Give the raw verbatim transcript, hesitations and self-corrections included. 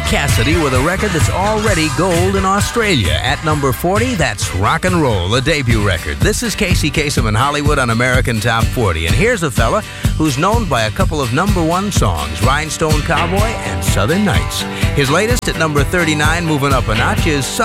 Cassidy with a record that's already gold in Australia. At number forty, that's Rock and Roll, a debut record. This is Casey Kasem in Hollywood on American Top forty. And here's a fella who's known by a couple of number one songs, Rhinestone Cowboy and Southern Nights. His latest at number thirty-nine, moving up a notch, is